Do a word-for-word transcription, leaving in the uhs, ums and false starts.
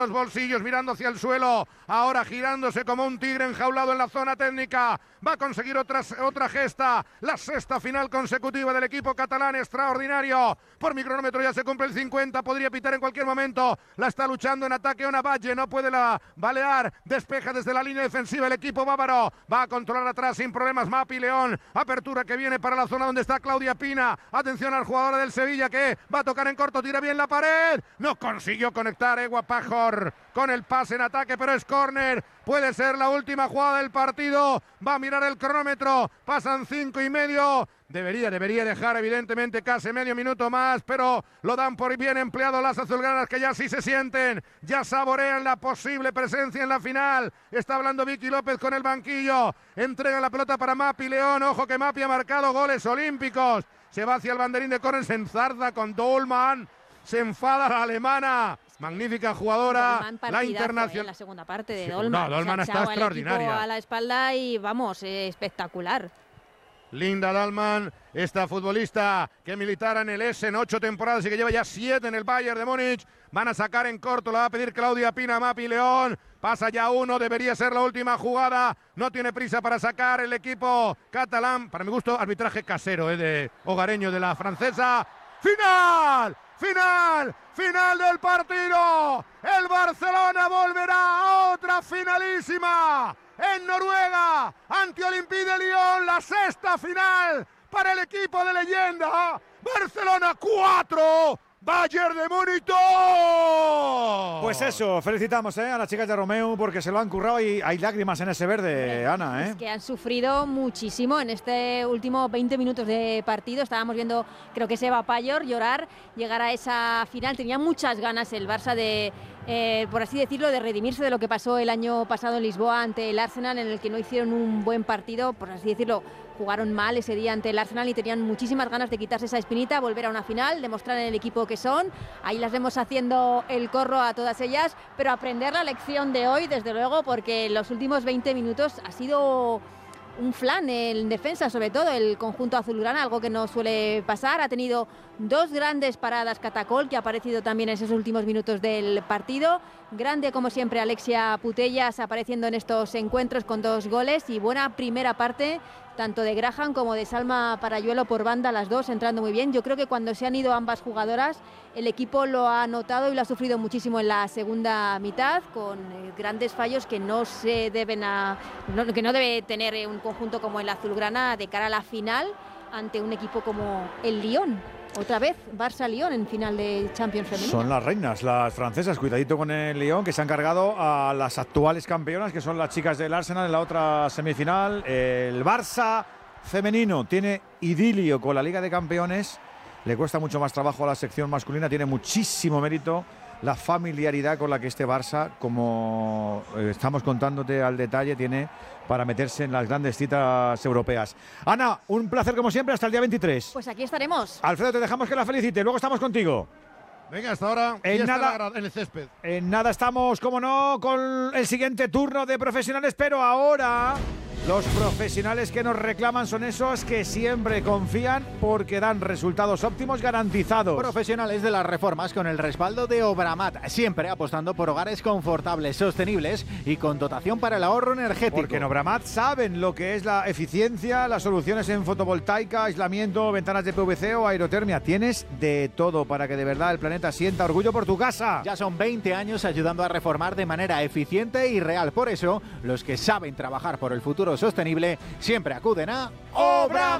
los bolsillos, mirando hacia el suelo, ahora girándose como un tigre enjaulado en la zona técnica, va a conseguir otra, otra gesta, la sexta final consecutiva del equipo catalán, extraordinario. Por mi cronómetro ya se cumple el cincuenta, podría pitar en cualquier momento, la está luchando en ataque Ona Valle, no puede la balear, despeja desde la línea defensiva el equipo bávaro, va a controlar atrás sin problemas Mapi León, apertura que viene para la zona donde está Claudia Pina, atención al jugador del Sevilla que va a tocar en corto, tira bien la pared, no consiguió conectar Ewa Pajor con el pase en ataque, pero es córner, puede ser la última jugada del partido, va a mirar el cronómetro, pasan cinco y medio, debería, debería dejar evidentemente casi medio minuto más, pero lo dan por bien empleado las azulgranas que ya sí se sienten, ya saborean la posible presencia en la final, está hablando Vicky López con el banquillo, entrega la pelota para Mapi León, ojo que Mapi ha marcado goles olímpicos, se va hacia el banderín de córner, se enzarza con Dolman, se enfada la alemana. Magnífica jugadora, la internacional. En la segunda parte de Dolman. No, Dolman está extraordinaria. A la espalda y vamos, eh, espectacular. Linda Dalman, esta futbolista que militara en el Essen ocho temporadas y que lleva ya siete en el Bayern de Múnich. Van a sacar en corto, la va a pedir Claudia Pina, Mapi León. Pasa ya uno, debería ser la última jugada. No tiene prisa para sacar el equipo catalán. Para mi gusto, arbitraje casero, eh, de hogareño de la francesa. ¡Final! ¡Final! ¡Final del partido! El Barcelona volverá a otra finalísima en Noruega ante Olympique de Lyon, la sexta final para el equipo de leyenda. Barcelona cuatro, Bayern de Múnich dos. Pues eso, felicitamos ¿eh? a las chicas de Romeu porque se lo han currado y hay lágrimas en ese verde, Ana. ¿eh? Es que han sufrido muchísimo en este último veinte minutos de partido. Estábamos viendo, creo que es Eva Pajor llorar, llegar a esa final. Tenía muchas ganas el Barça de, eh, por así decirlo, de redimirse de lo que pasó el año pasado en Lisboa ante el Arsenal, en el que no hicieron un buen partido, por así decirlo. Jugaron mal ese día ante el Arsenal y tenían muchísimas ganas de quitarse esa espinita, volver a una final, demostrar en el equipo que son. Ahí las vemos haciendo el corro a todas ellas, pero aprender la lección de hoy, desde luego, porque los últimos veinte minutos ha sido un flan en defensa, sobre todo el conjunto azulgrana, algo que no suele pasar. Ha tenido dos grandes paradas Catacol, que ha aparecido también en esos últimos minutos del partido. Grande, como siempre, Alexia Putellas apareciendo en estos encuentros con dos goles y buena primera parte, tanto de Graham como de Salma Parayuelo por banda, las dos entrando muy bien. Yo creo que cuando se han ido ambas jugadoras, el equipo lo ha notado y lo ha sufrido muchísimo en la segunda mitad, con eh, grandes fallos que no se deben a, no, que no debe tener un conjunto como el azulgrana de cara a la final ante un equipo como el Lyon. Otra vez Barça-Lyon en final de Champions femenina. Son las reinas, las francesas. Cuidadito con el Lyon, que se han cargado a las actuales campeonas, que son las chicas del Arsenal en la otra semifinal. El Barça femenino tiene idilio con la Liga de Campeones. Le cuesta mucho más trabajo a la sección masculina. Tiene muchísimo mérito la familiaridad con la que este Barça, como estamos contándote al detalle, tiene para meterse en las grandes citas europeas. Ana, un placer como siempre, hasta el día veintitrés. Pues aquí estaremos. Alfredo, te dejamos que la felicite, luego estamos contigo. Venga, hasta ahora. En nada, en el césped. En nada estamos, como no, con el siguiente turno de profesionales, pero ahora los profesionales que nos reclaman son esos que siempre confían porque dan resultados óptimos garantizados. Profesionales de las reformas con el respaldo de Obramat, siempre apostando por hogares confortables, sostenibles y con dotación para el ahorro energético. Porque en Obramat saben lo que es la eficiencia, las soluciones en fotovoltaica, aislamiento, ventanas de P V C o aerotermia. Tienes de todo para que de verdad el planeta sienta orgullo por tu casa. Ya son veinte años ayudando a reformar de manera eficiente y real. Por eso, los que saben trabajar por el futuro sostenible siempre acuden a Obramat.